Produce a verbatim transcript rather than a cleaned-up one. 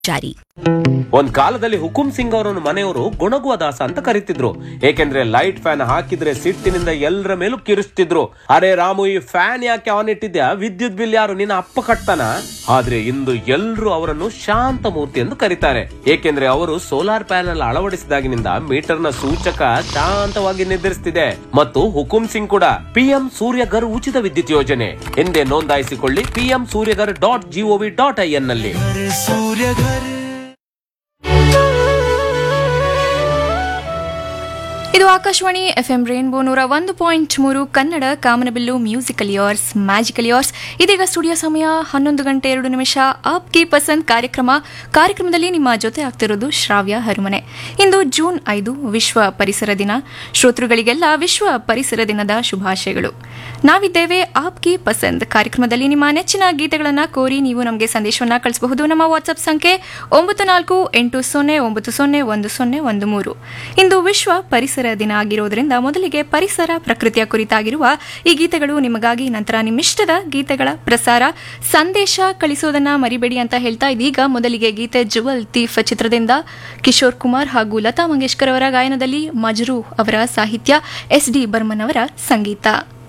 ಜಾರಿ. ಒಂದ್ ಕಾಲದಲ್ಲಿ ಹುಕುಂ ಸಿಂಗ್ ಅವರನ್ನು ಮನೆಯವರು ಗುಣಗುವ ದಾಸ ಅಂತ ಕರೀತಿದ್ರು. ಏಕೆಂದ್ರೆ ಲೈಟ್ ಫ್ಯಾನ್ ಹಾಕಿದ್ರೆ ಸಿಟ್ಟಿನಿಂದ ಎಲ್ಲರ ಮೇಲೂ ಕಿರಿಸ್ತಿದ್ರು. ಅರೆ ರಾಮು, ಈ ಫ್ಯಾನ್ ಯಾಕೆ ಆನ್ ಇಟ್ಟಿದ್ಯಾ? ವಿದ್ಯುತ್ ಬಿಲ್ ಯಾರು ನಿನ್ನ ಅಪ್ಪ ಕಟ್ತಾನ? ಆದ್ರೆ ಇಂದು ಎಲ್ರು ಅವರನ್ನು ಶಾಂತ ಮೂರ್ತಿ ಎಂದು ಕರೀತಾರೆ. ಏಕೆಂದ್ರೆ ಅವರು ಸೋಲಾರ್ ಪ್ಯಾನೆಲ್ ಅಳವಡಿಸಿದಾಗಿನಿಂದ ಮೀಟರ್ ನ ಸೂಚಕ ಶಾಂತವಾಗಿ ನಿರ್ಧರಿಸುತ್ತಿದೆ. ಮತ್ತು ಹುಕುಂ ಸಿಂಗ್ ಕೂಡ ಪಿಎಂ ಸೂರ್ಯಘರ್ ಉಚಿತ ವಿದ್ಯುತ್ ಯೋಜನೆ ಎಂದೇ ನೋಂದಾಯಿಸಿಕೊಳ್ಳಿ PM Surya Ghar dot gov dot I N ನಲ್ಲಿ. ಇದು ಆಕಾಶವಾಣಿ ಎಫ್ಎಂ ರೇನ್ಬೋ ನೂರ ಒಂದು ಪಾಯಿಂಟ್ ಮೂರು ಕನ್ನಡ ಕಾಮನಬಿಲ್ಲು ಮ್ಯೂಸಿಕಲ್ ಇಯರ್ಸ್ ಮ್ಯಾಜಿಕಲ್ ಇಯರ್ಸ್. ಇದೀಗ ಸ್ಟುಡಿಯೋ ಸಮಯ ಹನ್ನೊಂದು ಗಂಟೆ ಎರಡು ನಿಮಿಷ. ಆಪ್ ಕಿ ಪಸಂದ್ ಕಾರ್ಯಕ್ರಮ ಕಾರ್ಯಕ್ರಮದಲ್ಲಿ ನಿಮ್ಮ ಜೊತೆ ಆಗ್ತಿರೋದು ಶ್ರಾವ್ಯ ಹರುಮನೆ. ಇಂದು ಜೂನ್ ಐದು ವಿಶ್ವ ಪರಿಸರ ದಿನ. ಶ್ರೋತೃಗಳಿಗೆಲ್ಲ ವಿಶ್ವ ಪರಿಸರ ದಿನದ ಶುಭಾಶಯಗಳು. ನಾವಿದ್ದೇವೆ ಆಪ್ ಕಿ ಪಸಂದ್ ಕಾರ್ಯಕ್ರಮದಲ್ಲಿ. ನಿಮ್ಮ ನೆಚ್ಚಿನ ಗೀತೆಗಳನ್ನು ಕೋರಿ ನೀವು ನಮಗೆ ಸಂದೇಶವನ್ನು ಕಳಿಸಬಹುದು. ನಮ್ಮ ವಾಟ್ಸ್ಆಪ್ ಸಂಖ್ಯೆ ಒಂಬತ್ತು ನಾಲ್ಕು ಎಂಟು ಸೊನ್ನೆ ಒಂಬತ್ತು ಸೊನ್ನೆ ಒಂದು ಸೊನ್ನೆ ಒಂದು ಮೂರು. ಇಂದು ವಿಶ್ವ ಪರಿಸರ ದಿನ ಆಗಿರೋದ್ರಿಂದ ಮೊದಲಿಗೆ ಪರಿಸರ ಪ್ರಕೃತಿಯ ಕುರಿತಾಗಿರುವ ಈ ಗೀತೆಗಳು ನಿಮಗಾಗಿ. ನಂತರ ನಿಮ್ಮಿಷ್ಟದ ಗೀತೆಗಳ ಪ್ರಸಾರ. ಸಂದೇಶ ಕಳಿಸೋದನ್ನ ಮರಿಬೇಡಿ ಅಂತ ಹೇಳ್ತಾ ಇದೀಗ ಮೊದಲಿಗೆ ಗೀತೆ ಜುವಲ್ ತೀಫ್ ಚಿತ್ರದಿಂದ ಕಿಶೋರ್ ಕುಮಾರ್ ಹಾಗೂ ಲತಾ ಮಂಗೇಶ್ಕರ್ ಅವರ ಗಾಯನದಲ್ಲಿ ಮಜ್ರೂ ಅವರ ಸಾಹಿತ್ಯ, ಎಸ್ ಡಿ ಬರ್ಮನ್ ಅವರ ಸಂಗೀತ.